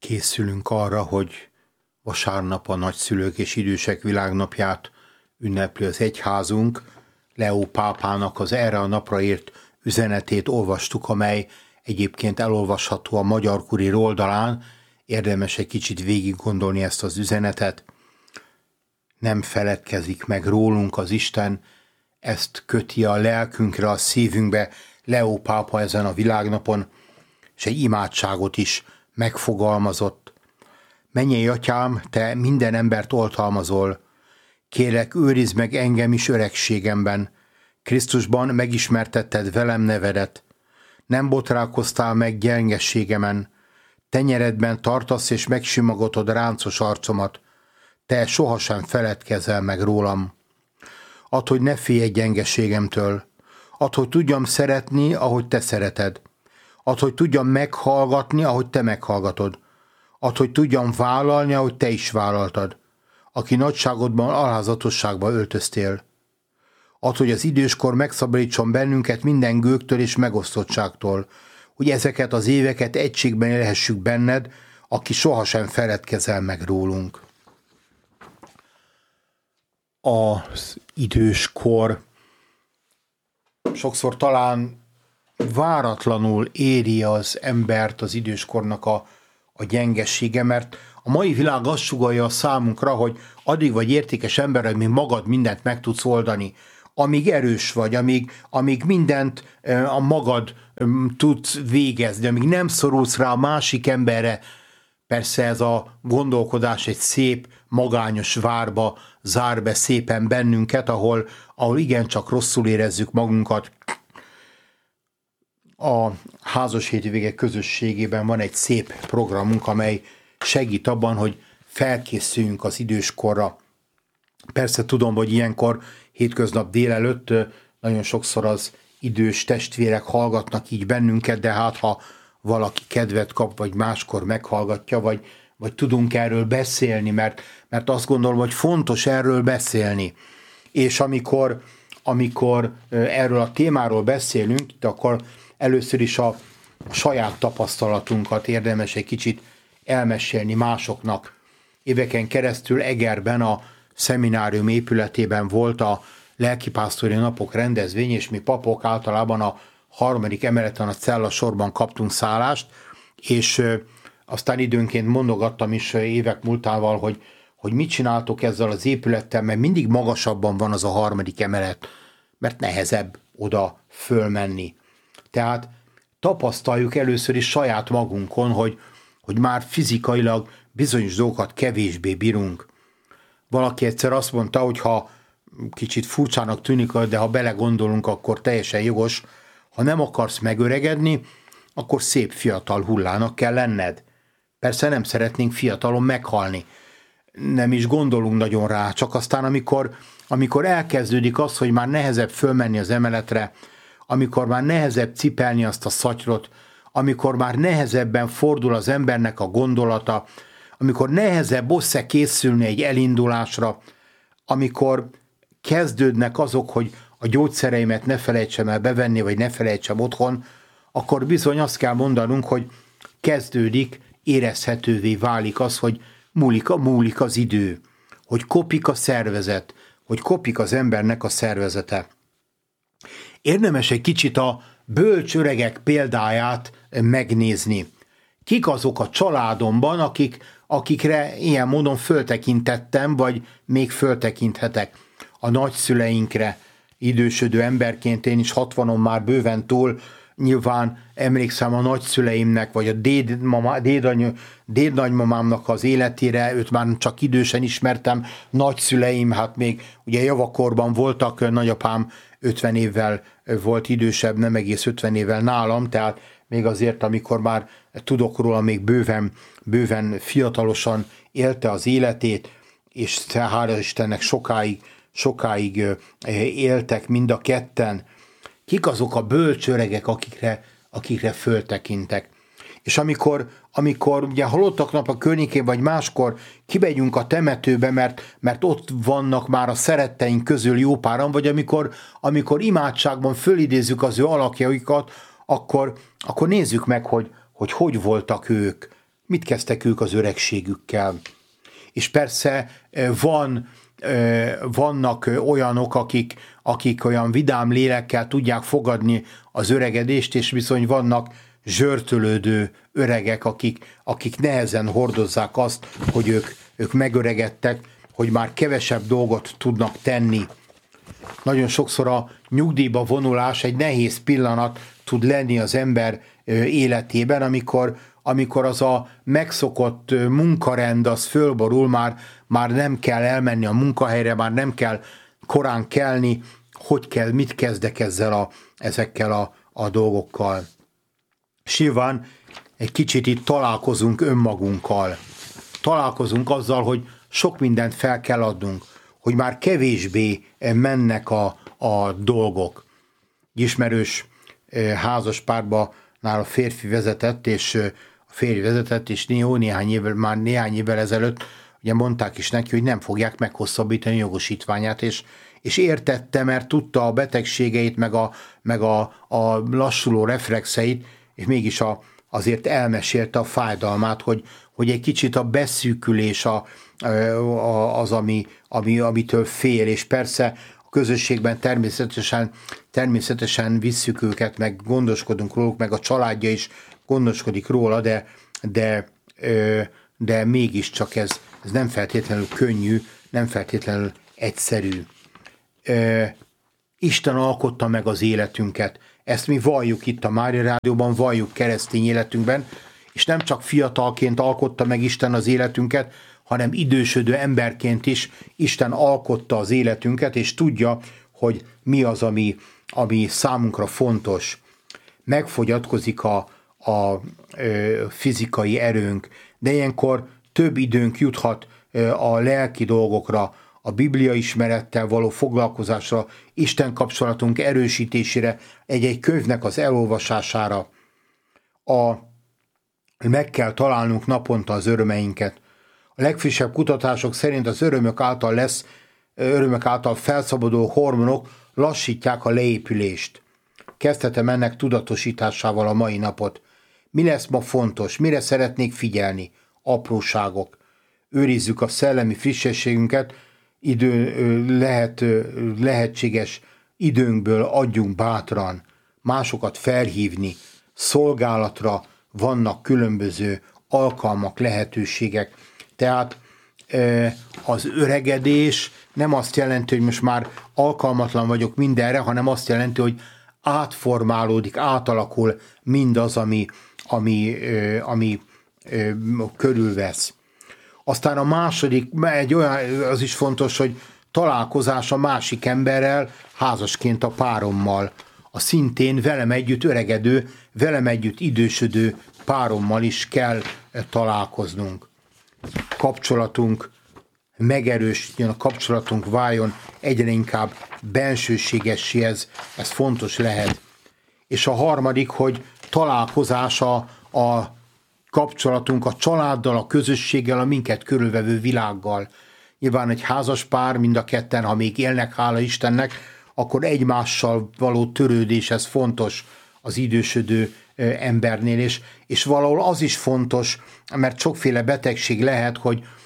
Készülünk arra, hogy vasárnap a nagyszülők és idősek világnapját ünnepli az egyházunk. Leó pápának az erre a napra írt üzenetét olvastuk, amely egyébként elolvasható a Magyar Kurír oldalán. Érdemes egy kicsit végig gondolni ezt az üzenetet. Nem feledkezik meg rólunk az Isten, ezt köti a lelkünkre, a szívünkbe Leó pápa ezen a világnapon, és egy imádságot is megfogalmazott. Mennyei Atyám, te minden embert oltalmazol, kérlek, őrizd meg engem is öregségemben. Krisztusban megismertetted velem nevedet. Nem botrálkoztál meg gyengességemen. Tenyeredben tartasz és megsimogatod ráncos arcomat. Te sohasem feledkezel meg rólam. Add, hogy ne félj gyengeségemtől. Add, hogy tudjam szeretni, ahogy te szereted. Add, hogy tudjam meghallgatni, ahogy te meghallgatod. Add, hogy tudjam vállalni, ahogy te is vállaltad, aki nagyságodban alázatosságba öltöztél. Add, hogy az időskor megszabadítson bennünket minden gőgtől és megosztottságtól, hogy ezeket az éveket egységben élhessük benned, aki sohasem feledkezel meg rólunk. Az időskor sokszor talán váratlanul éri az embert az időskornak a gyengessége, mert a mai világ azt sugallja a számunkra, hogy addig vagy értékes ember, amíg magad mindent meg tudsz oldani, amíg erős vagy, amíg mindent a magad tudsz végezni, amíg nem szorulsz rá a másik emberre. Persze ez a gondolkodás egy szép, magányos várba zár be szépen bennünket, ahol igencsak rosszul érezzük magunkat. A házas hétvégek közösségében van egy szép programunk, amely segít abban, hogy felkészüljünk az időskorra. Persze tudom, hogy ilyenkor hétköznap délelőtt nagyon sokszor az idős testvérek hallgatnak így bennünket, de hát ha valaki kedvet kap, vagy máskor meghallgatja, vagy tudunk erről beszélni, mert azt gondolom, hogy fontos erről beszélni. És amikor erről a témáról beszélünk, akkor először is a saját tapasztalatunkat érdemes egy kicsit elmesélni másoknak. Éveken keresztül Egerben a szeminárium épületében volt a lelkipásztori napok rendezvény, és mi papok általában a 3. emeleten a cella sorban kaptunk szállást, és aztán időnként mondogattam is évek múltával, hogy mit csináltok ezzel az épülettel, mert mindig magasabban van az a 3. emelet, mert nehezebb oda fölmenni. Tehát tapasztaljuk először is saját magunkon, hogy már fizikailag bizonyos dolgokat kevésbé bírunk. Valaki egyszer azt mondta, hogy ha kicsit furcsának tűnik, de ha belegondolunk, akkor teljesen jogos, ha nem akarsz megöregedni, akkor szép fiatal hullának kell lenned. Persze nem szeretnénk fiatalon meghalni. Nem is gondolunk nagyon rá, csak aztán amikor elkezdődik az, hogy már nehezebb fölmenni az emeletre, amikor már nehezebb cipelni azt a szatyrot, amikor már nehezebben fordul az embernek a gondolata, amikor nehezebb összekészülni egy elindulásra, amikor kezdődnek azok, hogy a gyógyszereimet ne felejtsem el bevenni, vagy ne felejtsem otthon, akkor bizony azt kell mondanunk, hogy kezdődik, érezhetővé válik az, hogy múlik az idő, hogy kopik a szervezet, hogy kopik az embernek a szervezete. Érdemes egy kicsit a bölcs öregek példáját megnézni. Kik azok a családomban, akikre ilyen módon föltekintettem, vagy még föltekinthetek? A nagyszüleinkre, idősödő emberként, én is 60-on már bőven túl, nyilván emlékszem a nagyszüleimnek, vagy a dédnagymamámnak az életére, őt már csak idősen ismertem, nagyszüleim, hát még ugye javakorban voltak, nagyapám 50 évvel volt idősebb, nem egész 50 évvel nálam, tehát még azért, amikor már tudok róla, még bőven fiatalosan élte az életét, és hála Istennek sokáig éltek mind a ketten. Kik azok a bölcs öregek, akikre föltekintek? És amikor ugye halottak nap a környékén, vagy máskor kimegyünk a temetőbe, mert ott vannak már a szeretteink közül jó páran, vagy amikor imádságban fölidézzük az ő alakjaikat, akkor nézzük meg, hogy voltak ők, mit kezdtek ők az öregségükkel. És persze vannak olyanok, akik olyan vidám lélekkel tudják fogadni az öregedést, és bizony vannak zsörtölődő öregek, akik nehezen hordozzák azt, hogy ők megöregedtek, hogy már kevesebb dolgot tudnak tenni. Nagyon sokszor a nyugdíjba vonulás egy nehéz pillanat tud lenni az ember életében, amikor az a megszokott munkarend az fölborul, már nem kell elmenni a munkahelyre, már nem kell korán kelni, mit kezdek ezekkel a dolgokkal. És nyilván egy kicsit itt találkozunk önmagunkkal. Találkozunk azzal, hogy sok mindent fel kell adnunk, hogy már kevésbé mennek a dolgok. Ismerős házas párba nála férfi vezetett, és néhány évvel ezelőtt ugye mondták is neki, hogy nem fogják meghosszabbítani a jogosítványát, és értette, mert tudta a betegségeit, meg a lassuló reflexeit, és mégis azért elmesélte a fájdalmát, hogy egy kicsit a beszűkülés az, amitől fél, és persze a közösségben természetesen visszük őket, meg gondoskodunk róluk, meg a családja is gondoskodik róla, de mégiscsak ez nem feltétlenül könnyű, nem feltétlenül egyszerű. Isten alkotta meg az életünket. Ezt mi valljuk itt a Mária Rádióban, valljuk keresztény életünkben, és nem csak fiatalként alkotta meg Isten az életünket, hanem idősödő emberként is Isten alkotta az életünket, és tudja, hogy mi az, ami számunkra fontos. Megfogyatkozik a fizikai erőnk, de ilyenkor több időnk juthat a lelki dolgokra, a Biblia ismerettel való foglalkozásra, Isten kapcsolatunk erősítésére, egy-egy könyvnek az elolvasására. Meg kell találnunk naponta az örömeinket. A legfrissebb kutatások szerint az örömök által felszabaduló hormonok lassítják a leépülést. Kezdhetem ennek tudatosításával a mai napot. Mi lesz ma fontos? Mire szeretnék figyelni? Apróságok. Őrizzük a szellemi frissességünket, lehetséges időnkből adjunk bátran, másokat felhívni, szolgálatra vannak különböző alkalmak, lehetőségek. Tehát az öregedés nem azt jelenti, hogy most már alkalmatlan vagyok mindenre, hanem azt jelenti, hogy átformálódik, átalakul mindaz, ami körülvesz. Aztán a második, az is fontos, hogy találkozás a másik emberrel, házasként a párommal, a szintén velem együtt öregedő, velem együtt idősödő párommal is kell találkoznunk. Kapcsolatunk megerősödjön, a kapcsolatunk váljon egyre inkább bensőségessé, ez fontos lehet. És a harmadik, hogy találkozás a kapcsolatunk a családdal, a közösséggel, a minket körülvevő világgal. Nyilván egy házas pár, mind a ketten, ha még élnek, hála Istennek, akkor egymással való törődés, ez fontos az idősödő embernél, és valahol az is fontos, mert sokféle betegség lehet,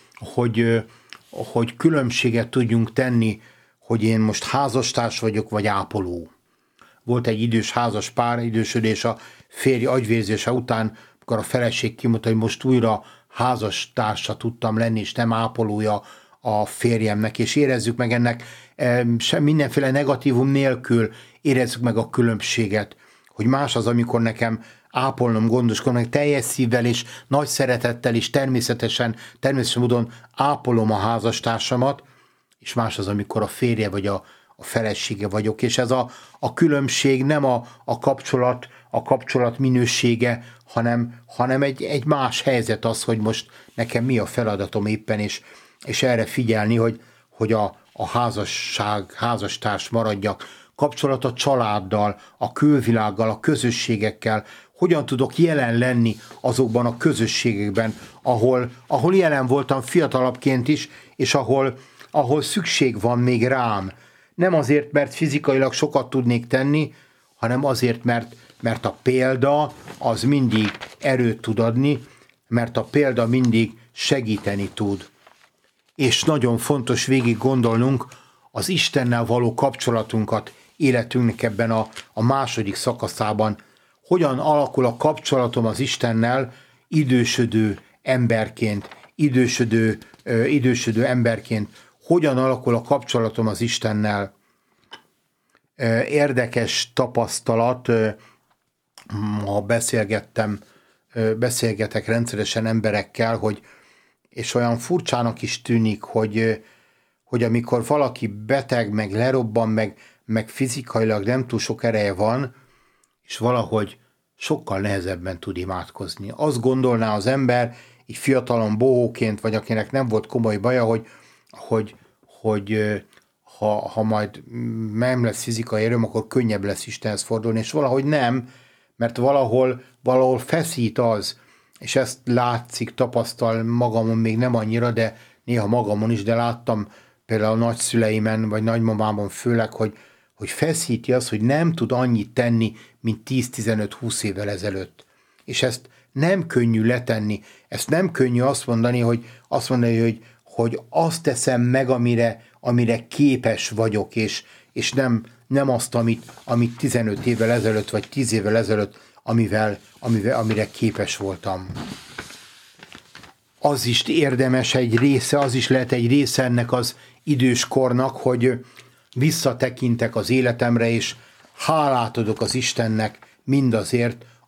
hogy különbséget tudjunk tenni, hogy én most házastárs vagyok, vagy ápoló. Volt egy idős házas pár, idősödés a férj agyvérzése után, akkor a feleség kimondta, hogy most újra házastársa tudtam lenni, és nem ápolója a férjemnek, és érezzük meg ennek mindenféle negatívum nélkül, érezzük meg a különbséget, hogy más az, amikor nekem ápolnom, gondoskodnom, teljes szívvel és nagy szeretettel és természetesen módon ápolom a házastársamat, és más az, amikor a férje vagy a felesége vagyok, és ez a különbség nem a kapcsolat minősége, hanem egy más helyzet az, hogy most nekem mi a feladatom éppen, és erre figyelni, hogy a házastárs maradjak, kapcsolat a családdal, a külvilággal, a közösségekkel, hogyan tudok jelen lenni azokban a közösségekben, ahol jelen voltam fiatalabbként is, és ahol szükség van még rám. Nem azért, mert fizikailag sokat tudnék tenni, hanem azért, mert a példa az mindig erőt tud adni, mert a példa mindig segíteni tud. És nagyon fontos végig gondolnunk az Istennel való kapcsolatunkat életünknek ebben a második szakaszában. Hogyan alakul a kapcsolatom az Istennel idősödő emberként, idősödő emberként. Hogyan alakul a kapcsolatom az Istennel? Érdekes tapasztalat, ha beszélgetek rendszeresen emberekkel, és olyan furcsának is tűnik, hogy amikor valaki beteg, meg lerobban, meg fizikailag nem túl sok ereje van, és valahogy sokkal nehezebben tud imádkozni. Azt gondolná az ember, így fiatalon bohóként, vagy akinek nem volt komoly baja, hogy ha majd nem lesz fizikai erőm, akkor könnyebb lesz Istenhez fordulni, és valahogy nem, mert valahol feszít az, és ezt látszik, tapasztal magamon még nem annyira, de néha magamon is, de láttam például a nagyszüleimen, vagy nagymamámon főleg, hogy feszíti az, hogy nem tud annyit tenni, mint 10-15-20 évvel ezelőtt. És ezt nem könnyű letenni, ezt nem könnyű azt mondani, hogy azt teszem meg, amire képes vagyok, és nem azt, amit 15 évvel ezelőtt, vagy 10 évvel ezelőtt, amire képes voltam. Az is érdemes egy része, az is lehet egy része ennek az időskornak, hogy visszatekintek az életemre, és hálát adok az Istennek mindazért,